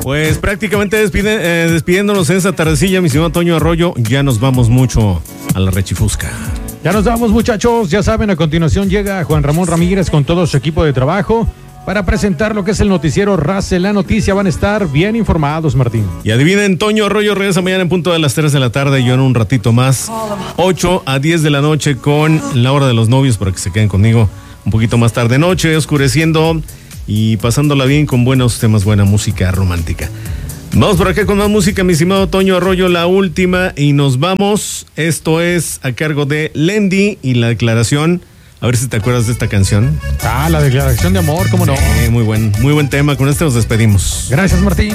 Pues prácticamente despidiéndonos en esta tardecilla, mi estimado Toño Arroyo, ya nos vamos mucho a la rechifusca. Ya nos vamos, muchachos. Ya saben, a continuación llega Juan Ramón Ramírez con todo su equipo de trabajo para presentar lo que es el noticiero Race La Noticia. Van a estar bien informados, Martín. Y adivinen, Toño Arroyo regresa mañana en punto de las 3 de la tarde y yo en un ratito más, 8 a 10 de la noche con La Hora de los Novios, para que se queden conmigo un poquito más tarde noche, oscureciendo y pasándola bien con buenos temas, buena música romántica. Vamos por acá con más música, mi estimado Toño Arroyo, la última, y nos vamos. Esto es a cargo de Lendi y la declaración. A ver si te acuerdas de esta canción. La declaración de amor, ¿cómo no? Muy buen tema. Con este nos despedimos. Gracias, Martín.